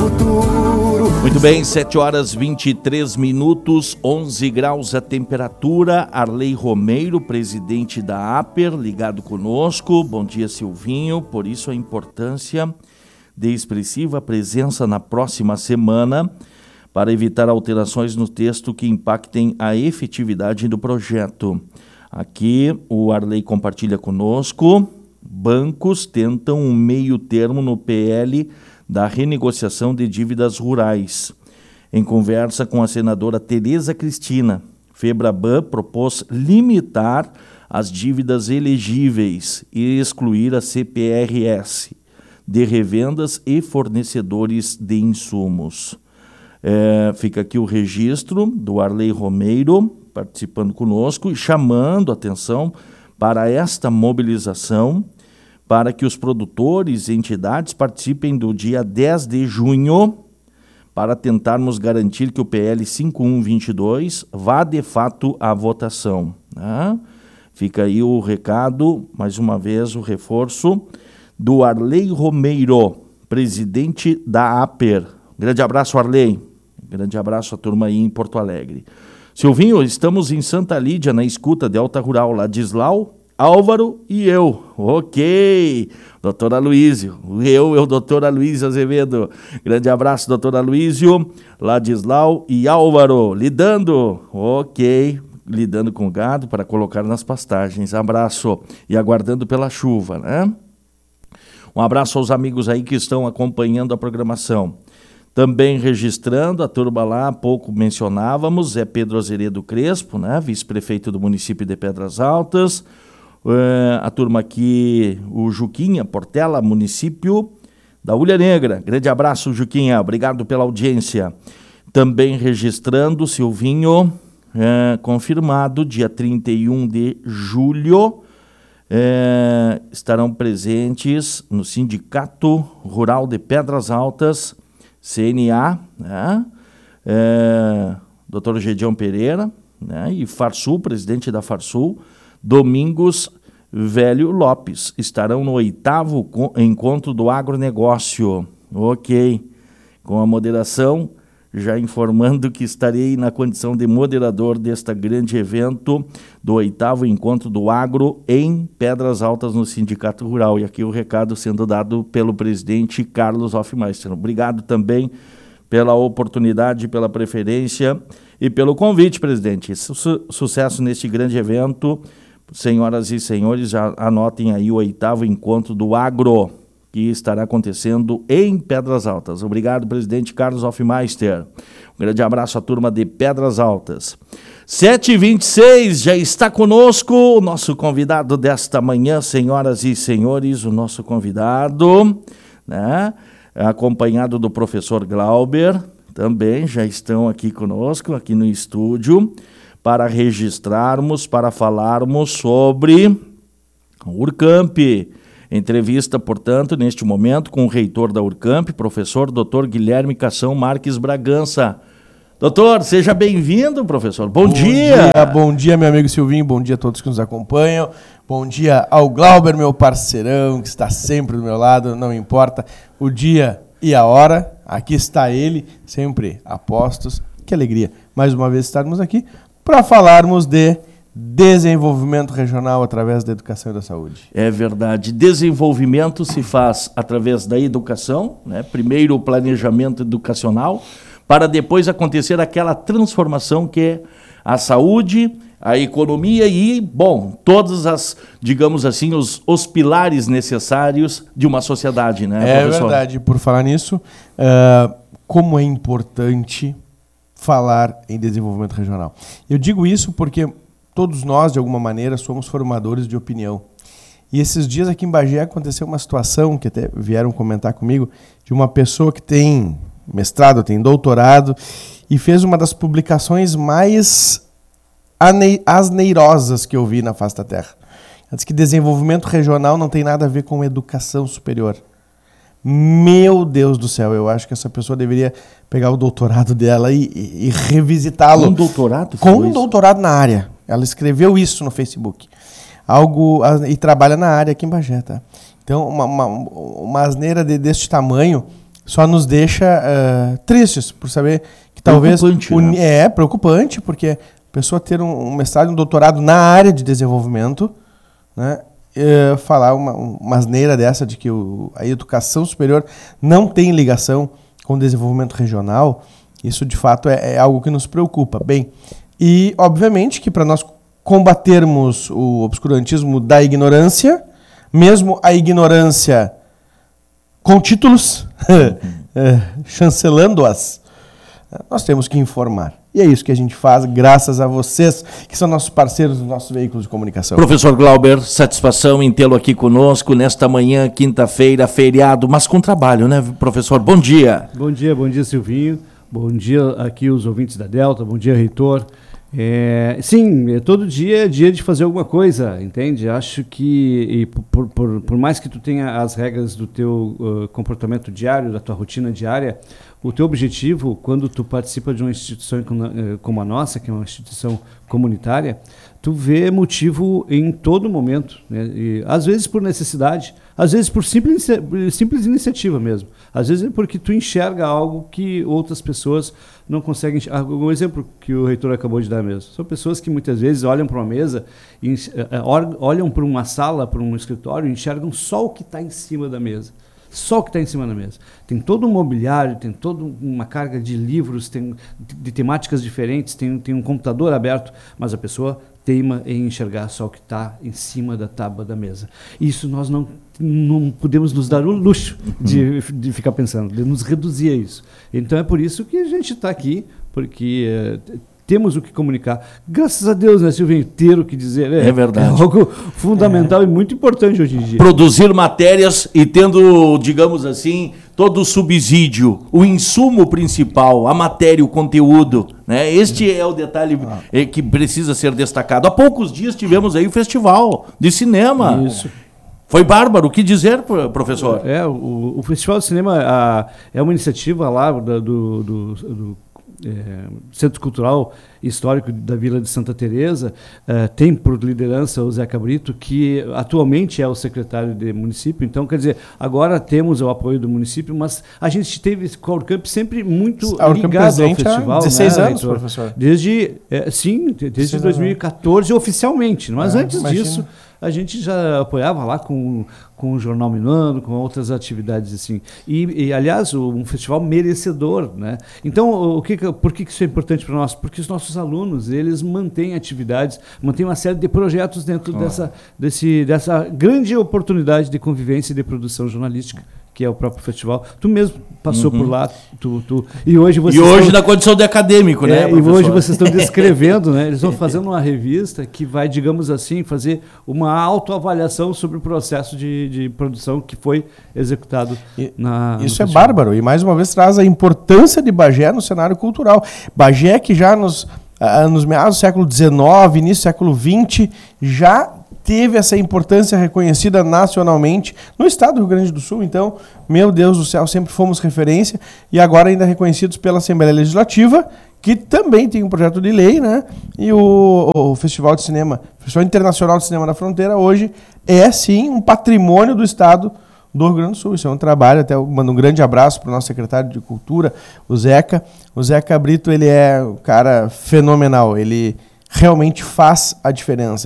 futuro. Muito bem, 7 horas 23 minutos, 11 graus a temperatura. Arley Romeiro, presidente da APER, ligado conosco. Bom dia, Silvinho. Por isso a importância de expressiva presença na próxima semana para evitar alterações no texto que impactem a efetividade do projeto. Aqui o Arley compartilha conosco. Bancos tentam um meio termo no PL da renegociação de dívidas rurais. Em conversa com a senadora Tereza Cristina, Febraban propôs limitar as dívidas elegíveis e excluir a CPRS de revendas e fornecedores de insumos. Fica aqui o registro do Arley Romeiro participando conosco e chamando atenção para esta mobilização, para que os produtores e entidades participem do dia 10 de junho, para tentarmos garantir que o PL 5122 vá de fato à votação. Né? Fica aí o recado, mais uma vez o reforço, do Arley Romeiro, presidente da APER. Grande abraço, Arley. Grande abraço à turma aí em Porto Alegre. Silvinho, estamos em Santa Lídia, na escuta de Alta Rural, Ladislau, Álvaro e eu. Ok, doutor Aloísio. Eu, doutor Aloísio Azevedo. Grande abraço, doutor Aloísio, Ladislau e Álvaro. Lidando, ok, lidando com gado para colocar nas pastagens. Abraço e aguardando pela chuva, né? Um abraço aos amigos aí que estão acompanhando a programação. Também registrando, a turma lá, há pouco mencionávamos, é Pedro Azeredo Crespo, né, vice-prefeito do município de Pedras Altas. A turma aqui, o Juquinha Portela, município da Ulha Negra. Grande abraço, Juquinha, obrigado pela audiência. Também registrando, Silvinho, confirmado, dia 31 de julho, estarão presentes no Sindicato Rural de Pedras Altas, CNA, né? Dr. Gedeão Pereira, né? E Farsul, presidente da Farsul, Domingos Velho Lopes, estarão no 8º encontro do agronegócio. Ok, com a moderação, já informando que estarei na condição de moderador deste grande evento do 8º encontro do agro em Pedras Altas no Sindicato Rural. E aqui o recado sendo dado pelo presidente Carlos Hoffmeister. Obrigado também pela oportunidade, pela preferência e pelo convite, presidente. Sucesso neste grande evento. Senhoras e senhores, já anotem aí o 8º encontro do agro, que estará acontecendo em Pedras Altas. Obrigado, presidente Carlos Hoffmeister. Um grande abraço à turma de Pedras Altas. 7h26, já está conosco o nosso convidado desta manhã, senhoras e senhores, o nosso convidado, né, acompanhado do professor Glauber, também já estão aqui conosco, aqui no estúdio, para registrarmos, para falarmos sobre o Urcamp. Entrevista, portanto, neste momento com o reitor da Urcamp, professor Dr. Guilherme Cação Marques Bragança. Doutor, seja bem-vindo, professor. Bom dia. Bom dia, meu amigo Silvinho, bom dia a todos que nos acompanham. Bom dia ao Glauber, meu parceirão, que está sempre do meu lado, não importa o dia e a hora. Aqui está ele, sempre a postos. Que alegria, mais uma vez estarmos aqui para falarmos de desenvolvimento regional através da educação e da saúde. É verdade. Desenvolvimento se faz através da educação, né? Primeiro o planejamento educacional, para depois acontecer aquela transformação que é a saúde, a economia e, bom, todas as, digamos assim, os pilares necessários de uma sociedade, né, professor? É verdade. Por falar nisso, como é importante falar em desenvolvimento regional. Eu digo isso porque todos nós, de alguma maneira, somos formadores de opinião. E esses dias aqui em Bagé aconteceu uma situação, que até vieram comentar comigo, de uma pessoa que tem mestrado, tem doutorado, e fez uma das publicações mais asneirosas que eu vi na face da Terra. Ela disse que desenvolvimento regional não tem nada a ver com educação superior. Meu Deus do céu, eu acho que essa pessoa deveria pegar o doutorado dela e revisitá-lo. Um doutorado? Com um doutorado na área. Ela escreveu isso no Facebook. E trabalha na área aqui em Bagé, tá? Então, uma asneira deste tamanho só nos deixa tristes por saber que talvez... Preocupante, né? É preocupante, porque a pessoa ter um mestrado e um doutorado na área de desenvolvimento, né, falar uma asneira dessa de que a educação superior não tem ligação com o desenvolvimento regional, isso de fato é algo que nos preocupa. Bem, e obviamente que para nós combatermos o obscurantismo da ignorância, mesmo a ignorância com títulos, chancelando-as, nós temos que informar. E é isso que a gente faz, graças a vocês, que são nossos parceiros dos nossos veículos de comunicação. Professor Glauber, satisfação em tê-lo aqui conosco nesta manhã, quinta-feira, feriado, mas com trabalho, né, professor? Bom dia. Bom dia, Silvinho. Bom dia aqui os ouvintes da Delta. Bom dia, reitor. Sim, todo dia é dia de fazer alguma coisa, entende? Acho que por mais que tu tenha as regras do teu comportamento diário, da tua rotina diária, o teu objetivo, quando tu participa de uma instituição como a nossa, que é uma instituição comunitária, tu vê motivo em todo momento, né? E, às vezes por necessidade, às vezes por simples iniciativa mesmo. Às vezes é porque tu enxerga algo que outras pessoas não conseguem enxergar. Um exemplo que o reitor acabou de dar mesmo. São pessoas que muitas vezes olham para uma mesa, olham para uma sala, para um escritório e enxergam só o que está em cima da mesa. Só o que está em cima da mesa. Tem todo um mobiliário, tem toda uma carga de livros, tem de temáticas diferentes, tem um computador aberto, mas a pessoa teima em enxergar só o que está em cima da tábua da mesa. Isso nós não podemos nos dar o luxo de ficar pensando, de nos reduzir a isso. Então é por isso que a gente está aqui, porque temos o que comunicar. Graças a Deus, né, Silvinho, ter o que dizer. É verdade. É algo fundamental e muito importante hoje em dia. Produzir matérias e tendo, digamos assim, todo o subsídio, o insumo principal, a matéria, o conteúdo, né? Este é o detalhe que precisa ser destacado. Há poucos dias tivemos aí o Festival de Cinema. Isso. Foi bárbaro. O que dizer, professor? O Festival de Cinema é uma iniciativa lá do Centro Cultural Histórico da Vila de Santa Teresa, tem por liderança o Zeca Brito, que atualmente é o secretário de município. Então, quer dizer, agora temos o apoio do município, mas a gente teve esse Courcamp sempre muito ligado ao festival. Há 16 anos, reitor? Professor. Desde 2014 oficialmente, mas antes imagino. disso a gente já apoiava lá com o Jornal Minuano, com outras atividades assim. E aliás, um festival merecedor, né? Então, por que isso é importante para nós? Porque os nossos alunos, eles mantêm atividades, mantêm uma série de projetos dentro dessa grande oportunidade de convivência e de produção jornalística, que é o próprio festival. Tu mesmo passou por lá, e hoje vocês na condição de acadêmico, né, e hoje vocês estão descrevendo, né? Eles estão fazendo uma revista que vai, digamos assim, fazer uma autoavaliação sobre o processo de produção que foi executado Isso é bárbaro, e mais uma vez traz a importância de Bagé no cenário cultural. Bagé que já nos meados do século XIX, início do século XX, já teve essa importância reconhecida nacionalmente no estado do Rio Grande do Sul. Então, meu Deus do céu, sempre fomos referência e agora ainda reconhecidos pela Assembleia Legislativa, que também tem um projeto de lei, né? E o Festival de Cinema, Festival Internacional de Cinema da Fronteira, hoje é sim um patrimônio do estado do Rio Grande do Sul. Isso é um trabalho, até eu mando um grande abraço para o nosso secretário de Cultura, o Zeca. O Zeca Brito, ele é um cara fenomenal, ele realmente faz a diferença.